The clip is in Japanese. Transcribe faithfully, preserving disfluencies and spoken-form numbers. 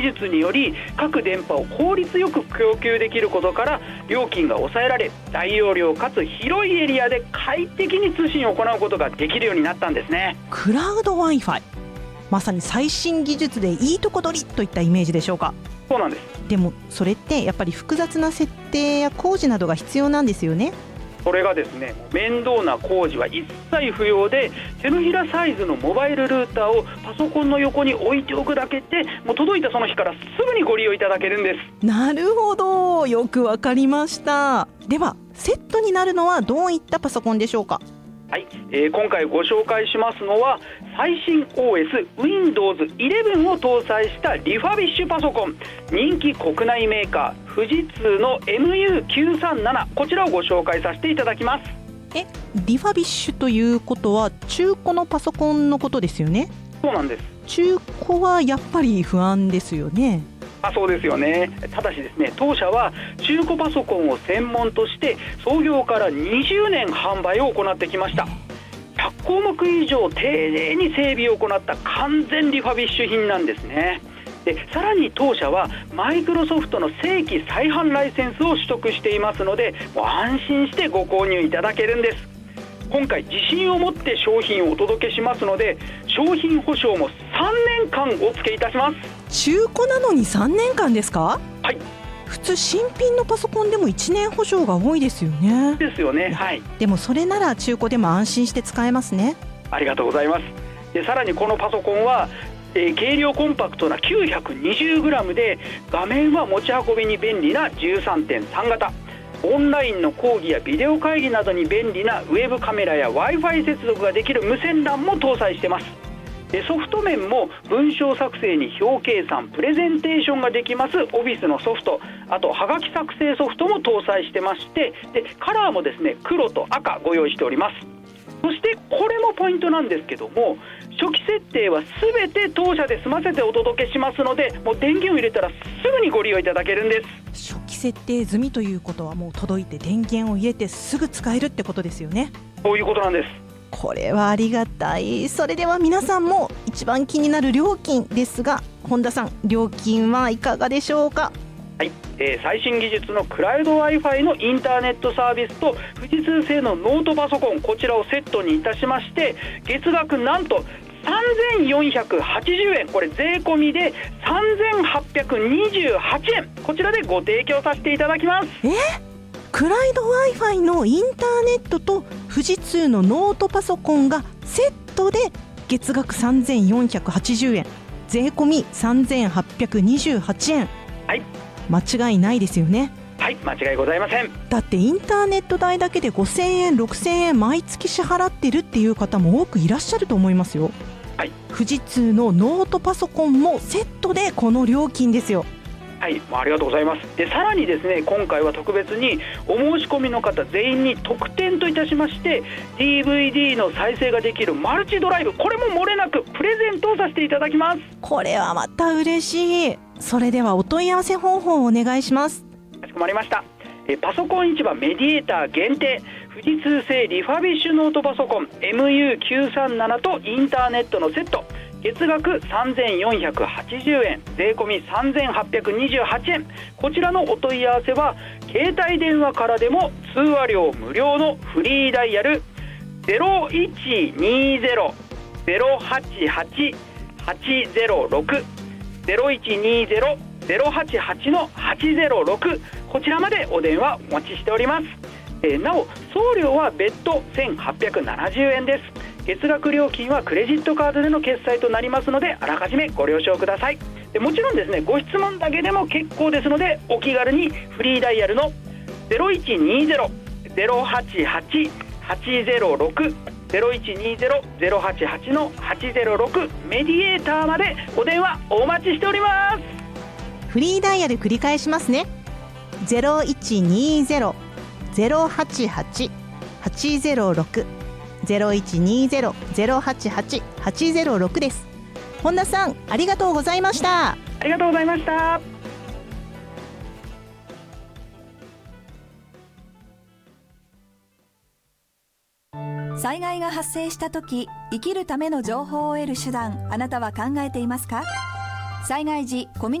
技術により各電波を効率よく供給できることから料金が抑えられ、大容量かつ広いエリアで快適に通信を行うことができるようになったんですね。 クラウド Wi-Fi、 まさに最新技術でいいとこ取りといったイメージでしょうか。 そうなんです。 でもそれってやっぱり複雑な設定や工事などが必要なんですよね。 それがですね、面倒な工事は一切不要で、手のひらサイズのモバイルルーターをパソコンの横に置いておくだけで、もう届いたその日からすぐにご利用いただけるんです。 なるほど、よくわかりました。ではセットになるのはどういったパソコンでしょうか。 はい、えー、今回ご紹介しますのは最新 オーエス ウィンドウズイレブン を搭載したリファビッシュパソコン、人気国内メーカー富士通の エムユーきゅうさんなな、 こちらをご紹介させていただきます。 え、リファビッシュということは中古のパソコンのことですよね。 そうなんです。 中古はやっぱり不安ですよね。 あ、そうですよね。ただしですね、当社は中古パソコンを専門として創業からにじゅうねん販売を行ってきました。ひゃっこうもく以上丁寧に整備を行った完全リファビッシュ品なんですね。でさらに当社はマイクロソフトの正規再販ライセンスを取得していますので、もう安心してご購入いただけるんです。今回自信を持って商品をお届けしますので、商品保証もさんねんかんお付けいたします。 中古なのにさんねんかんですか。 はい。 普通新品のパソコンでもいちねん保証が多いですよね。 ですよね。はい。 でもそれなら中古でも安心して使えますね。 ありがとうございます。でさらにこのパソコンは、えー、軽量コンパクトな きゅうひゃくにじゅうグラム で、画面は持ち運びに便利な じゅうさんてんさん 型、オンラインの講義やビデオ会議などに便利なウェブカメラや Wi-Fi 接続ができる無線 ラン も搭載しています。でソフト面も文章作成に表計算、プレゼンテーションができますオフィスのソフト、あとはがき作成ソフトも搭載してまして、でカラーもですね、黒と赤ご用意しております。そしてこれもポイントなんですけども、初期設定はすべて当社で済ませてお届けしますので、もう電源を入れたらすぐにご利用いただけるんです。 初期設定済みということはもう届いて電源を入れてすぐ使えるってことですよね。 そういうことなんです。 これはありがたい。それでは皆さんも一番気になる料金ですが、本田さん、料金はいかがでしょうか。 はい、えー、最新技術のクラウド Wi-Fi のインターネットサービスと富士通製のノートパソコン、こちらをセットにいたしまして、月額なんとさんぜんよんひゃくはちじゅうえん、これ税込みでさんぜんはっぴゃくにじゅうはちえん、こちらでご提供させていただきます。 えクラウド Wi-Fi のインターネットと富士通のノートパソコンがセットで月額さんぜんよんひゃくはちじゅうえん、税込みさんぜんはっぴゃくにじゅうはちえん、 はい、 間違いないですよね。 はい、間違いございません。 だってインターネット代だけでごせんえんろくせんえん毎月支払ってるっていう方も多くいらっしゃると思いますよ。はい、富士通のノートパソコンもセットでこの料金ですよ。 はい、ありがとうございます。でさらにですね、今回は特別にお申し込みの方全員に特典といたしまして ディーブイディー の再生ができるマルチドライブ、これも漏れなくプレゼントをさせていただきます。 これはまた嬉しい。それではお問い合わせ方法をお願いします。 かしこまりました。えパソコン市場メディエーター限定、富士通製リファビッシュノートパソコン エムユーきゅうさんなな とインターネットのセット、月額さんぜんよんひゃくはちじゅうえん、税込みさんぜんはっぴゃくにじゅうはちえん、こちらのお問い合わせは携帯電話からでも通話料無料のフリーダイヤル ゼロいちにゼロ ゼロはちはち はちゼロろく ゼロいちにゼロ ゼロはちはち のはちゼロろく、こちらまでお電話お待ちしております。えー、なお送料は別途せんはっぴゃくななじゅうえんです。月額料金はクレジットカードでの決済となりますので、あらかじめご了承ください。でもちろんですね、ご質問だけでも結構ですので、お気軽にフリーダイヤルの ゼロいちにゼロ ゼロはちはち はちゼロろく ゼロいちにゼロ ゼロはちはち のはちゼロろくメディエーターまでお電話お待ちしております。 フリーダイヤル繰り返しますね。 ゼロいちにゼロ ゼロはちはち はちゼロろく ゼロいちにゼロ ゼロはちはち はちゼロろく です。本田さん、ありがとうございました。 ありがとうございました。 災害が発生したとき、生きるための情報を得る手段、あなたは考えていますか？災害時コミュニ